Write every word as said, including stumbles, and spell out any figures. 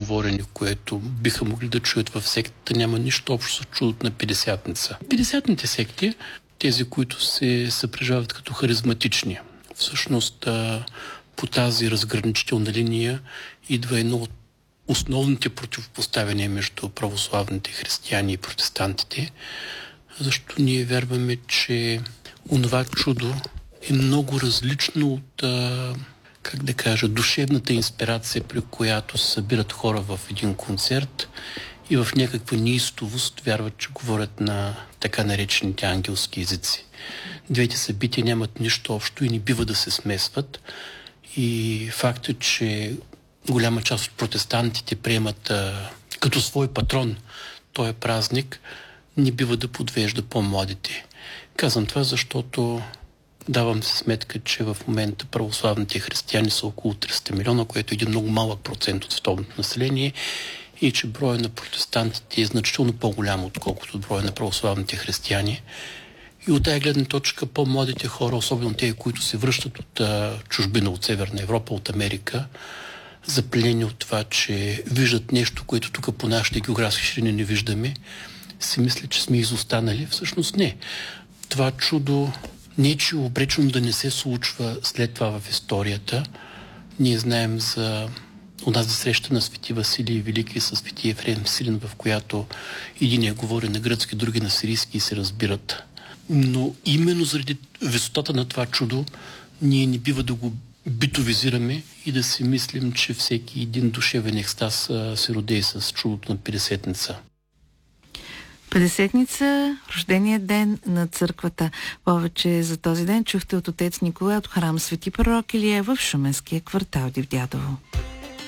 говорене, което биха могли да чуят в сектата, няма нищо общо с чудото на Петдесятница. Петдесятните секти, тези, които се съпрежават като харизматични, всъщност по тази разграничителна линия идва едно от основните противопоставяния между православните християни и протестантите, защото ние вярваме, че онова чудо е много различно от, а, как да кажа, душевната инспирация, при която се събират хора в един концерт и в някаква неистовост вярват, че говорят на така наречените ангелски езици. Двете събития нямат нищо общо и не бива да се смесват. И фактът, че голяма част от протестантите приемат а, като свой патрон този празник, не бива да подвежда по-младите. Казвам това, защото давам се сметка, че в момента православните християни са около триста милиона, което е един много малък процент от световното население, и че броя на протестантите е значително по-голям, отколкото броя на православните християни. И от тази гледна точка по-младите хора, особено тези, които се връщат от а, чужбина, от Северна Европа, от Америка, запленени от това, че виждат нещо, което тук по нашите географски ширини не виждаме, си мисля, че сме изостанали. Всъщност не. Това чудо не е, че е обречено да не се случва след това в историята. Ние знаем за онази среща на свети Василий Велики с свети Ефрем Сирин, в която единия говори на гръцки, други на сирийски и се разбират. Но именно заради висотата на това чудо ние не бива да го битовизираме и да си мислим, че всеки един душевен екстаз се родее с чудото на Петдесетница. Петдесетница, рождения ден на църквата. Повече за този ден чухте от отец Николай от храм Свети пророк Илия в Шуменския квартал Дивдядово.